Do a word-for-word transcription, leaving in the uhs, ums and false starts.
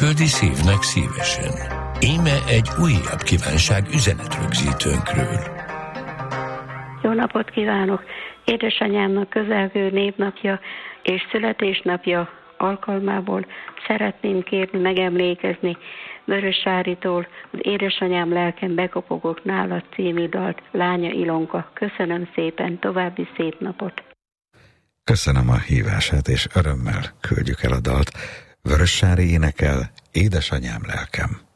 küldi szívnek szívesen. Íme egy újabb kívánság üzenetrögzítőnkről. Jó napot kívánok! Édesanyámnak közelgő névnapja és születésnapja alkalmából szeretném kérni, megemlékezni Vörössáritól az Édesanyám lelkem bekopogok nálad című dalt, Lánya Ilonka. Köszönöm szépen, további szép napot! Köszönöm a hívását, és örömmel küldjük el a dalt. Vörössári énekel, Édesanyám lelkem.